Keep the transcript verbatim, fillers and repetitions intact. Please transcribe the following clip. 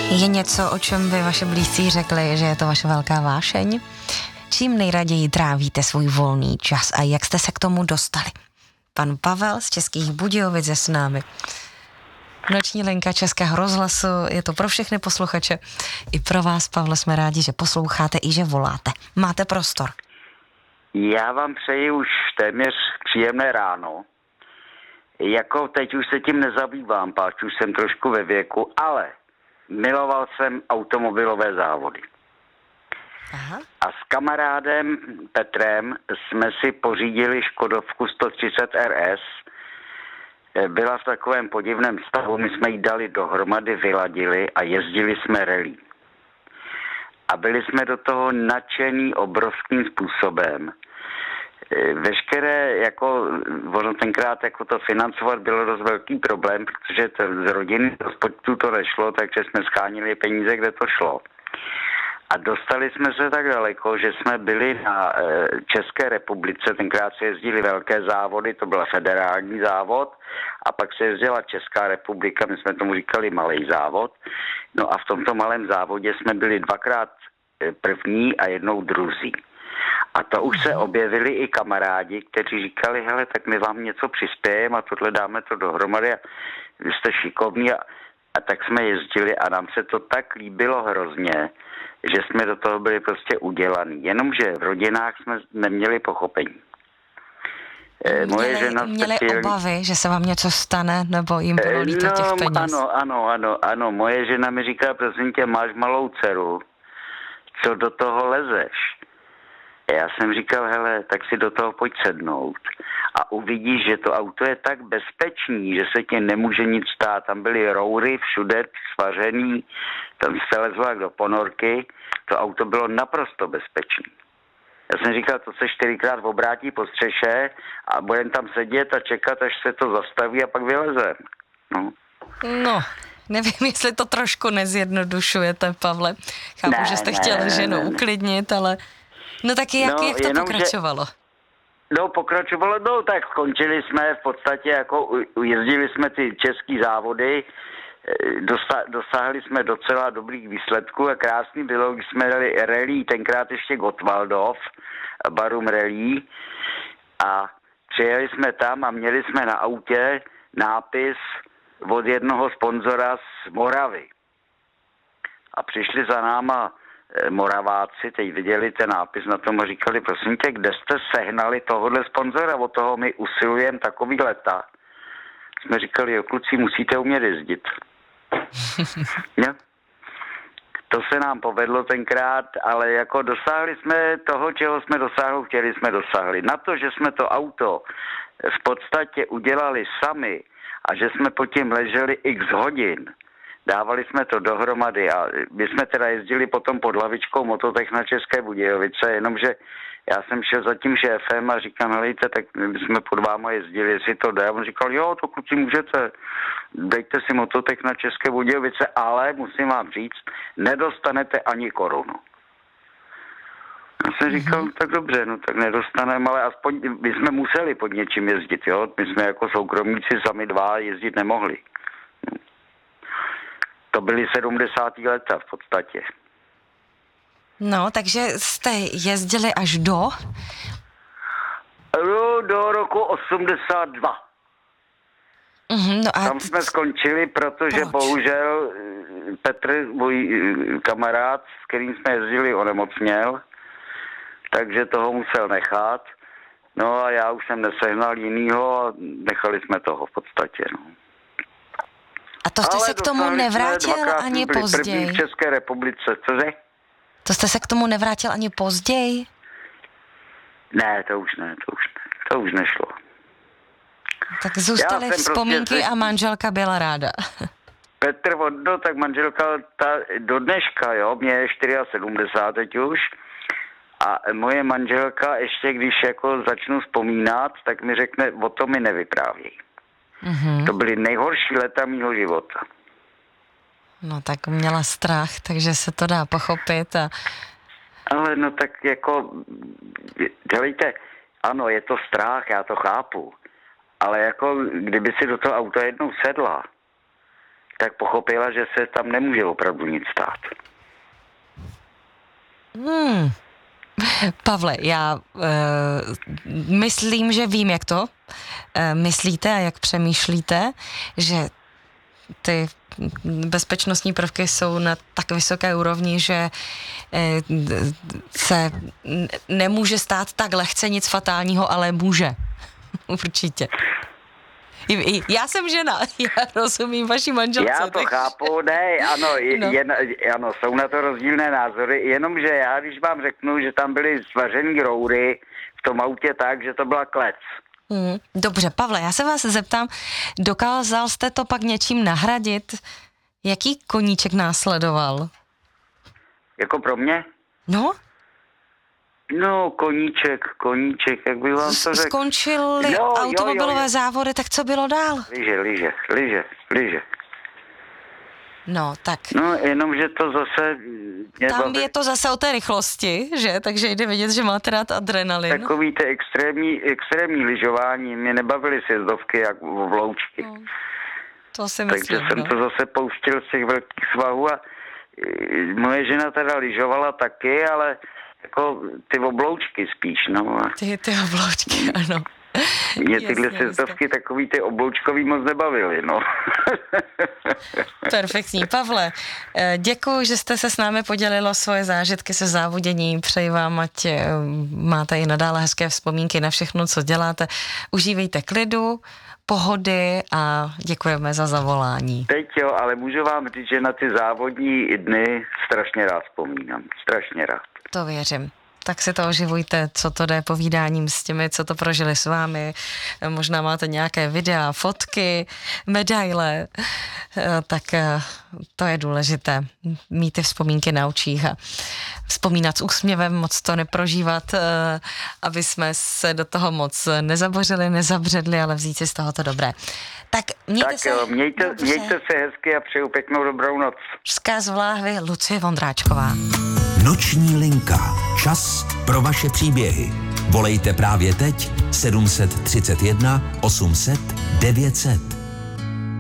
Je něco, o čem by vaše blízcí řekli, že je to vaše velká vášeň? Čím nejraději trávíte svůj volný čas a jak jste se k tomu dostali? Pan Pavel z Českých Budějovic je s námi. Noční linka Českého rozhlasu, je to pro všechny posluchače. I pro vás, Pavle, jsme rádi, že posloucháte i že voláte. Máte prostor. Já vám přeji už téměř příjemné ráno. Jako teď už se tím nezabývám, páč už jsem trošku ve věku, ale miloval jsem automobilové závody. Aha. A s kamarádem Petrem jsme si pořídili Škodovku sto třicet R S. Byla v takovém podivném stavu, my jsme ji dali dohromady, vyladili a jezdili jsme rally. A byli jsme do toho nadšení obrovským způsobem. Veškeré, jako, ono tenkrát jako to financovat bylo dost velký problém, protože to, z rodiny rozpočtu to nešlo, takže jsme schánili peníze, kde to šlo. A dostali jsme se tak daleko, že jsme byli na e, České republice, tenkrát se jezdili velké závody, to byl federální závod, a pak se jezdila Česká republika, my jsme tomu říkali malý závod. No a v tomto malém závodě jsme byli dvakrát první a jednou druzí. A to už se objevili i kamarádi, kteří říkali, hele, tak my vám něco přispějeme a tohle dáme to dohromady a vy jste šikovní. A, a tak jsme jezdili a nám se to tak líbilo hrozně, že jsme do toho byli prostě udělaný. Jenomže v rodinách jsme neměli pochopení. E, moje měli, žena měli speciální... obavy, že se vám něco stane, nebo jim bylo líto no, těch peněz? Ano, ano, ano, ano. Moje žena mi říká, prosím tě, máš malou dceru, co do toho lezeš? Já jsem říkal, hele, tak si do toho pojď sednout a uvidíš, že to auto je tak bezpečný, že se ti nemůže nic stát. Tam byly roury všude svařený, tam se lezlo jak do ponorky, to auto bylo naprosto bezpečný. Já jsem říkal, to se čtyřikrát obrátí po střeše a budeme tam sedět a čekat, až se to zastaví a pak vylezem. No. No. Nevím, jestli to trošku nezjednodušujete, Pavle. Chápu, ne, že jste ne, chtěl ne, ženu ne. uklidnit, ale... No tak jak, no, jak to jenom, pokračovalo? Že... No pokračovalo, no tak skončili jsme v podstatě, jako jezdili jsme ty český závody, dosa, dosáhli jsme docela dobrých výsledků a krásný bylo, když jsme dali rally, tenkrát ještě Gottwaldov, Barum rally, a přijeli jsme tam a měli jsme na autě nápis od jednoho sponzora z Moravy. A přišli za náma Moraváci, teď viděli ten nápis na tom a říkali, prosím tě, kde jste sehnali tohohle sponzora, od toho my usilujeme takový leta. Jsme říkali, jo, kluci, musíte umět jezdit. Ja? To se nám povedlo tenkrát, ale jako dosáhli jsme toho, čeho jsme dosáhli, chtěli jsme dosáhli. Na to, že jsme to auto v podstatě udělali sami a že jsme pod tím leželi x hodin, dávali jsme to dohromady a my jsme teda jezdili potom pod lavičkou Mototech na České Budějovice, jenomže já jsem šel za tím šéfem a říkám, helejte, tak my jsme pod váma jezdili, jestli to jde. A on říkal, jo, to kluci můžete, dejte si Mototech na České Budějovice, ale musím vám říct, nedostanete ani korunu. Já jsem říkal, mm-hmm. tak dobře, no tak nedostaneme, ale aspoň my jsme museli pod něčím jezdit, jo. My jsme jako soukromníci sami dva jezdit nemohli. To byly sedmdesátá léta v podstatě. No, takže jste jezdili až do? Do, do roku osmdesát dva. Mm, no a Tam jsme skončili, protože proč? Bohužel Petr, můj kamarád, s kterým jsme jezdili, onemocněl, takže toho musel nechat. No a já už jsem nesehnal jinýho a nechali jsme toho v podstatě, no. A to jste Ale se k tomu nevrátil ani později? První v České republice, cože? To jste se k tomu nevrátil ani později? Ne, to už ne, to už ne, to už nešlo. Tak zůstaly vzpomínky prostě... a manželka byla ráda. Petr Vodno, tak manželka ta, do dneška, jo, mě je sedmdesát čtyři teď už. A moje manželka ještě, když jako začnu vzpomínat, tak mi řekne, o tom mi nevyprávějí. Mm-hmm. To byly nejhorší leta mýho života. No tak měla strach, takže se to dá pochopit. A... Ale no tak jako, dělejte, ano, je to strach, já to chápu. Ale jako, kdyby si do toho auta jednou sedla, tak pochopila, že se tam nemůže opravdu nic stát. Hmm. Pavle, já uh, myslím, že vím, jak to uh, myslíte a jak přemýšlíte, že ty bezpečnostní prvky jsou na tak vysoké úrovni, že uh, se nemůže stát tak lehce nic fatálního, ale může. Určitě. Já jsem žena, já rozumím vaší manželce. Já to takže... chápu, ne, ano, no. jen, ano, jsou na to rozdílné názory, jenomže já, když vám řeknu, že tam byly svařený roury v tom autě tak, že to byla klec. Hmm, dobře, Pavle, já se vás zeptám, dokázal jste to pak něčím nahradit? Jaký koníček následoval? Jako pro mě? No? No, koníček, koníček, jak bych vám to řekl. Skončily jo, automobilové jo, jo. závody, tak co bylo dál? Liže, liže, liže, liže. No, tak. No, jenomže to zase... Tam baví... je to zase o té rychlosti, že? Takže jde vidět, že máte rád adrenalin. Takový ty extrémní, extrémní lyžování, mě nebavily sjezdovky jak obloučky. No, to si myslím, Takže jsem no. to zase pouštěl z těch velkých svahů a moje žena teda lyžovala taky, ale jako ty obloučky spíš, no. Ty, ty obloučky, ano. Mě tyhle sjezdovky takový ty obloučkový moc nebavily, no. Perfektní. Pavle, děkuji, že jste se s námi podělilo svoje zážitky se závoděním. Přeji vám, ať máte i nadále hezké vzpomínky na všechno, co děláte. Užívejte klidu, pohody a děkujeme za zavolání. Teď jo, ale můžu vám říct, že na ty závodní dny strašně rád vzpomínám. Strašně rád. To věřím. Tak si to oživujte, co to jde povídáním s těmi, co to prožili s vámi. Možná máte nějaké videa, fotky, medaile. Tak to je důležité. Mít ty vzpomínky na očích a vzpomínat s úsměvem, moc to neprožívat, aby jsme se do toho moc nezabořili, nezabředli, ale vzít si z toho to dobré. Tak mějte tak se... jo, mějte, mějte se hezky a přeju pěknou dobrou noc. Vzkaz v láhvi Lucie Vondráčková. Noční linka. Čas pro vaše příběhy. Volejte právě teď sedm set třicet jedna osm set devět set.